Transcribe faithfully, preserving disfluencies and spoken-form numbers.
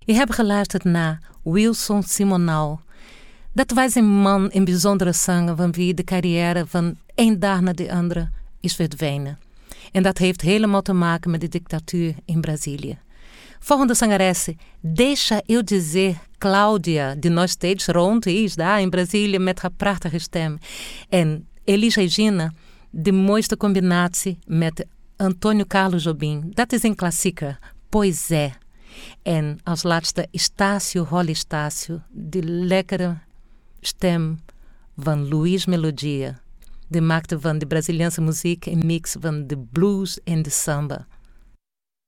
Je hebt geluisterd naar Wilson Simonal. Dat was een man in bijzondere zanger van wie de carrière van één dag naar de andere is verdwenen. En dat heeft helemaal te maken met de dictatuur in Brazilië. Volgende zangeres, deixa eu dizer Cláudia, die nog steeds rond is daar in Brazilië met haar prachtige stem. En Elis Regina, de mooiste combinatie met Antônio Carlos Jobim. Dat is een klassieker, Pois é. En als laatste Estácio Rolly Estácio, de lekkere stem van Luiz Melodia. Die maakte van de Braziliaanse muziek een mix van de blues en de samba.